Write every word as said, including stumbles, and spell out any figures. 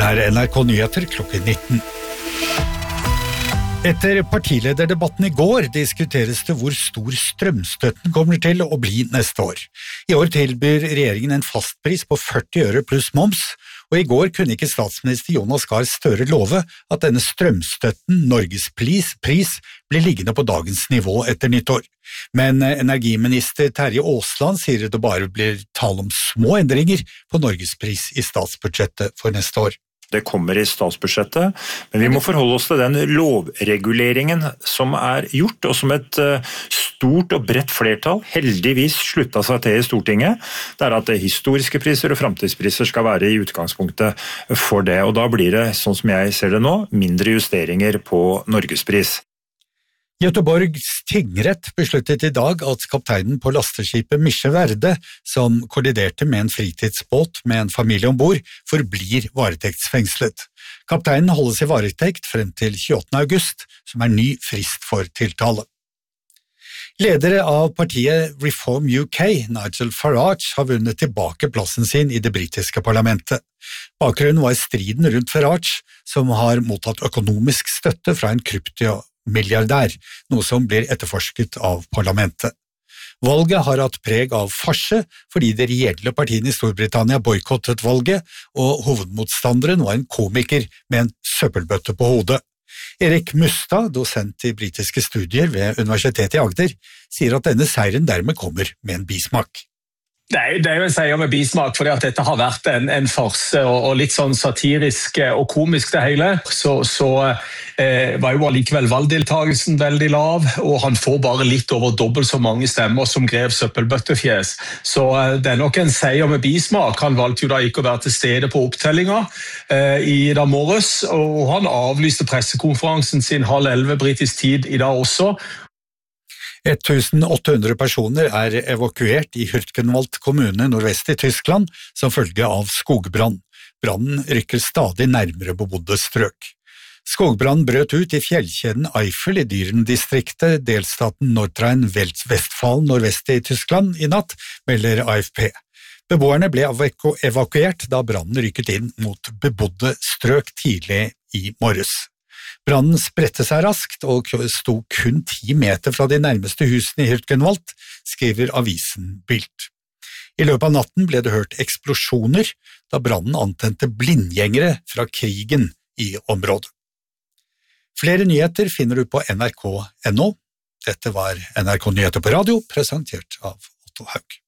er N R K Nyheter klokken nitten. Etter partilederdebatten i går diskuteres det hvor stor strømstøtten kommer til å bli neste år. I år tilbyr regjeringen en fastpris på førti øre pluss moms, og i går kunne ikke statsminister Jonas Gahr Støre love at denne strømstøtten, Norges pris, pris, blir liggende på dagens nivå etter nyttår. Men energiminister Terje Aasland sier det bare blir tale om små endringer på Norges pris i statsbudsjettet for neste år. Det kommer i statsbudsjettet, men vi må forholde oss til den lovreguleringen som er gjort, og som et stort og bredt flertall heldigvis sluttet seg til i Stortinget. Det er at historiske priser og fremtidspriser skal være i utgangspunktet for det, og da blir det, sånn som jeg ser det nå, mindre justeringer på Norgespris. Göteborgs tingrett besluttet i dag at kapteinen på lasteskipet Misje Verde, som kolliderte med en fritidsbåt med en familie ombord, forblir varetektsfengslet. Kapteinen holdes i varetekt frem til tjueåttende august, som er ny frist for tiltale. Ledere av partiet Reform U K, Nigel Farage, har vunnet tilbake plassen sin i det britiske parlamentet. Bakgrunnen var striden rundt Farage, som har mottatt økonomisk støtte fra en krypto milliardær, noe som blir etterforsket av parlamentet. Valget har hatt preg av farse, fordi de reelle partiene i Storbritannia boykottet valget, og hovedmotstanderen var en komiker med en søppelbøtte på hodet. Erik Mustad, dosent i britiske studier ved Universitetet i Agder, sier at denne seieren dermed kommer med en bismak. Nei, det er jo en seier med bismak, fordi at dette har vært en, en farse og, og litt sånn satirisk og komisk det hele. Så, så eh, var jo allikevel valgdeltagelsen veldig lav, og han får bare litt over dobbelt så mange stemmer som Grev Søppelbøttefjes. Så eh, det er nok en seier med bismak. Han valgte jo da ikke å være til stede på opptellinga eh, i dag morges, og han avlyste pressekonferansen sin halv elleve britisk tid i dag også. åtte hundre personer er evakuert i Hürtgenwald kommune nordvest i Tyskland som følge av skogbrann. Brannen rykker stadig nærmere bebodde strøk. Skogbrann brøt ut i fjellkjeden Eifel i Dyren-distriktet, delstaten Nordrhein-Westfalen nordvest i Tyskland i natt, melder A F P. Beboerne ble evaku- evakuert da brannen rykket inn mot bebodde strøk tidlig i morges. Brannen spredte seg raskt og sto kun ti meter fra de nærmeste husene i Hürtgenwald, skriver avisen Bild. I løpet av natten ble det hørt eksplosjoner da brannen antente blindgjengere fra krigen i området. Flere nyheter finner du på N R K punktum N O. Dette var N R K Nyheter på radio, presentert av Otto Haug.